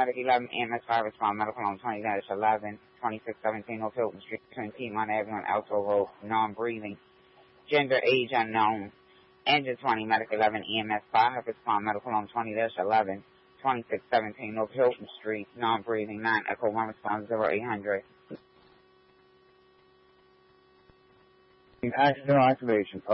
Medic 11, EMS 5, respond medical on 20-11, 2617 North Hilton Street, between Piedmont Avenue and Alto Road, non-breathing. Gender, age unknown. Engine 20, Medic 11, EMS 5, respond medical on 20-11, 2617 North Hilton Street, non-breathing. 9 Echo 1, respond 0800. Accidental activation.